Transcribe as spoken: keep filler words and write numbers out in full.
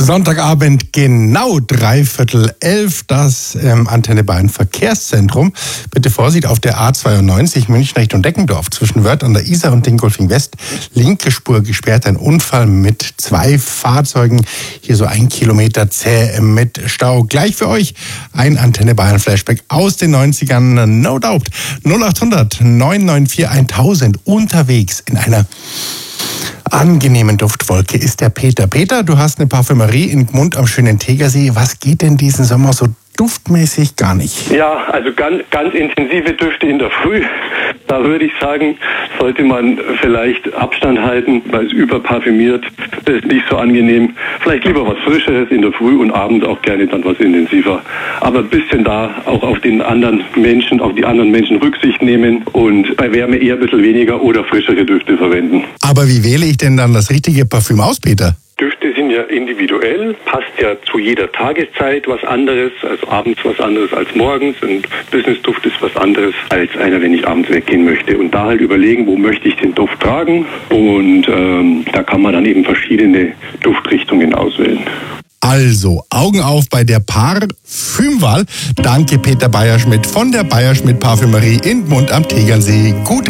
Sonntagabend genau dreiviertel elf, das ähm, Antenne Bayern Verkehrszentrum. Bitte Vorsicht auf der A zweiundneunzig München Richtung Deckendorf zwischen Wörth an der Isar und Dingolfing West. Linke Spur gesperrt, ein Unfall mit zwei Fahrzeugen. Hier so ein Kilometer zäh mit Stau. Gleich für euch ein Antenne Bayern Flashback aus den neunzigern. No doubt. null acht hundert neun neun vier tausend unterwegs in einer angenehmen Duftwolke ist der Peter. Peter, du hast eine Parfümerie in Gmund am schönen Tegersee. Was geht denn diesen Sommer so duftmäßig gar nicht? Ja, also ganz, ganz intensive Düfte in der Früh. Da würde ich sagen, sollte man vielleicht Abstand halten, weil es überparfümiert ist nicht so angenehm. Vielleicht lieber was Frischeres in der Früh und abends auch gerne dann was intensiver. Aber ein bisschen da auch auf den anderen Menschen, auf die anderen Menschen Rücksicht nehmen und bei Wärme eher ein bisschen weniger oder frischere Düfte verwenden. Aber wie wähle ich denn dann das richtige Parfüm aus, Peter? Düfte sind ja individuell, passt ja zu jeder Tageszeit was anderes, also abends was anderes als morgens. Und Businessduft ist was anderes als einer, wenn ich abends weggehen möchte. Und da halt überlegen, wo möchte ich den Duft tragen. Und ähm, da kann man dann eben verschiedene Duftrichtungen auswählen. Also, Augen auf bei der Parfümwahl. Danke Peter Bayerschmidt von der Bayerschmidt Parfümerie in Gmund am Tegernsee. Gut